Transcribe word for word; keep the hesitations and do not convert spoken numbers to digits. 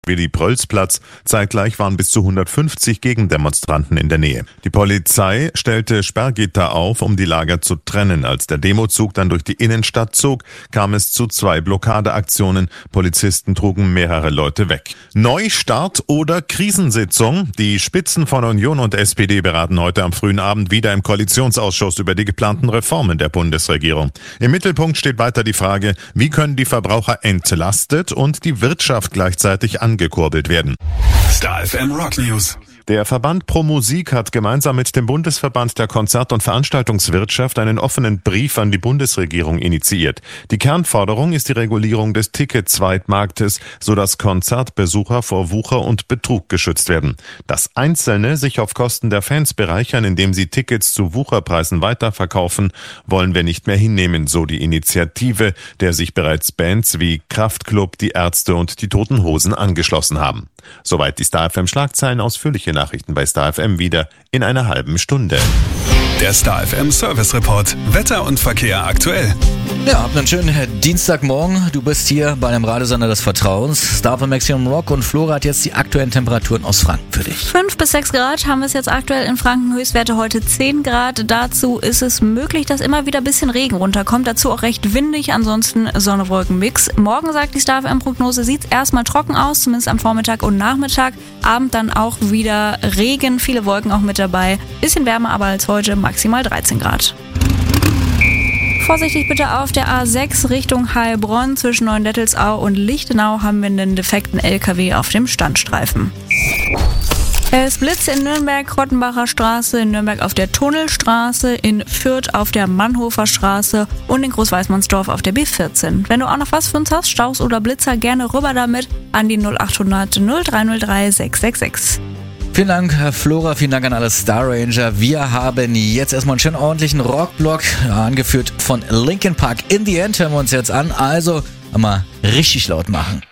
Willy-Prölls-Platz. Zeitgleich waren bis zu hundertfünfzig Gegendemonstranten in der Nähe. Die Polizei stellte Sperrgitter auf, um die Lager zu trennen. Als der Demozug dann durch die Innenstadt zog, kam es zu zwei Blockadeaktionen. Polizisten trugen mehrere Leute weg. Neustart oder Krisensitzung? Die Spitzen von Union und S P D beraten heute am frühen Abend wieder im Koalitionsausschuss über die geplanten Reformen der Bundesregierung. Im Mittelpunkt steht weiter die Frage, wie können die Verbraucher entlastet und die Wirtschaft gleichzeitig angekurbelt werden. Star F M Rock News. Der Verband Pro Musik hat gemeinsam mit dem Bundesverband der Konzert- und Veranstaltungswirtschaft einen offenen Brief an die Bundesregierung initiiert. Die Kernforderung ist die Regulierung des Ticket-Zweitmarktes, sodass Konzertbesucher vor Wucher und Betrug geschützt werden. Dass Einzelne sich auf Kosten der Fans bereichern, indem sie Tickets zu Wucherpreisen weiterverkaufen, wollen wir nicht mehr hinnehmen, so die Initiative, der sich bereits Bands wie Kraftklub, die Ärzte und die Toten Hosen angeschlossen haben. Soweit die Star F M Schlagzeilen. Ausführliche Nachrichten bei Star F M wieder in einer halben Stunde. Der Star F M Service Report. Wetter und Verkehr aktuell. Ja, habt einen schönen Dienstagmorgen. Du bist hier bei einem Radiosender des Vertrauens. Star F M Maximum Rock und Flora hat jetzt die aktuellen Temperaturen aus Franken für dich. fünf bis sechs Grad haben wir es jetzt aktuell in Franken. Höchstwerte heute zehn Grad. Dazu ist es möglich, dass immer wieder ein bisschen Regen runterkommt. Dazu auch recht windig, ansonsten Sonne-Wolken-Mix. Morgen, sagt die Star F M-Prognose, sieht es erstmal trocken aus, zumindest am Vormittag und Nachmittag. Abend dann auch wieder Regen, viele Wolken auch mit dabei. Bisschen wärmer aber als heute, maximal dreizehn Grad. Vorsichtig bitte auf der A sechs Richtung Heilbronn. Zwischen Neuendettelsau und Lichtenau haben wir einen defekten L K W auf dem Standstreifen. Es blitzt in Nürnberg, Rottenbacher Straße, in Nürnberg auf der Tunnelstraße, in Fürth auf der Mannhofer Straße und in Großweißmannsdorf auf der B vierzehn. Wenn du auch noch was für uns hast, Staus oder Blitzer, gerne rüber damit an die null achthundert null drei null drei sechs sechs sechs. Vielen Dank, Herr Flora, vielen Dank an alle Star Ranger. Wir haben jetzt erstmal einen schönen ordentlichen Rockblock, ja, angeführt von Linkin Park. In the End hören wir uns jetzt an, also mal richtig laut machen.